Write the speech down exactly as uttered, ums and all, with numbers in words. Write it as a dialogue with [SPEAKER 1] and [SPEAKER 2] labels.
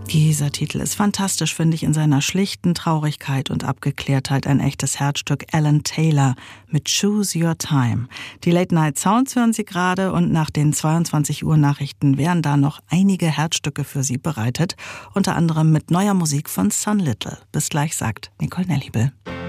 [SPEAKER 1] Dieser Titel ist fantastisch, finde ich, in seiner schlichten Traurigkeit und Abgeklärtheit. Ein echtes Herzstück. Alan Taylor mit Choose Your Time. Die Late Night Sounds hören Sie gerade und nach den zweiundzwanzig Uhr Nachrichten wären da noch einige Herzstücke für Sie bereitet. Unter anderem mit neuer Musik von Sun Little. Bis gleich, sagt Nicole Nelliebel.